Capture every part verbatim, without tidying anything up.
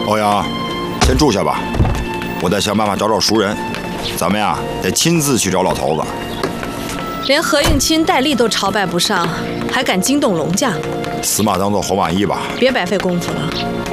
欧阳，先住下吧，我得想办法找找熟人。咱们呀，得亲自去找老头子。 连何应钦、戴笠都朝拜不上，还敢惊动龙将？ 死马当做活马医吧。 别白费功夫了，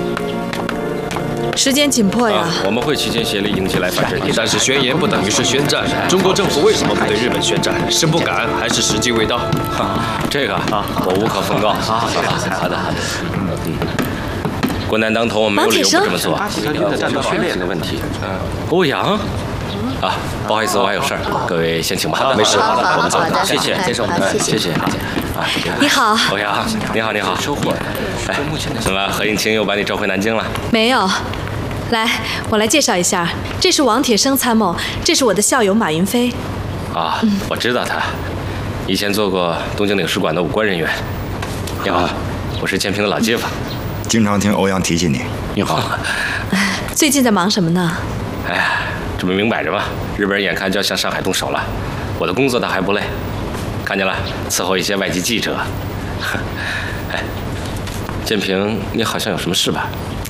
时间紧迫呀。 啊、我们会齐心协力迎起来反正敌， 但是宣言不等于是宣战。中国政府为什么不对日本宣战？是不敢，还是时机未到？ 哈，这个啊，我无可奉告。好好好好的好的。嗯，国难当头，我没有理由不这么做。 阿铁的战斗训练的问题。 嗯，欧阳。啊，不好意思，我还有事儿，各位先请吧。没事，我们走。谢谢，这是我们的，谢谢。啊， 你好， 欧阳，你好，你好。收获。哎，怎么何应钦又把你召回南京了？ 没有。来，我来介绍一下，这是王铁生参谋，这是我的校友马云飞。 啊，嗯、我知道他，以前做过东京领事馆的武官人员。你好，我是建平的老街坊， 经常听欧阳提起你。 你好。 最近在忙什么呢？ 哎呀。这不明摆着吗？日本人眼看就要向上海动手了，我的工作倒还不累，看见了，伺候一些外籍记者。哎，建平，你好像有什么事吧？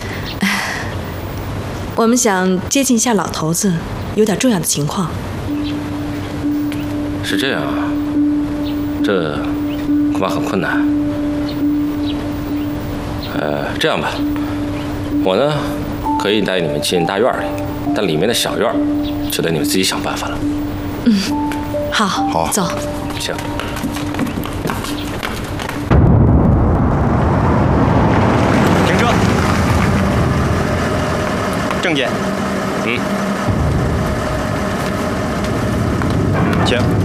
我们想接近一下老头子，有点重要的情况。 是这样啊，这恐怕很困难。呃，这样吧，我呢可以带你们进大院里。但里面的小院就得你们自己想办法了。 嗯，好， 好， 走。 行。 停车。证件。 嗯。 请。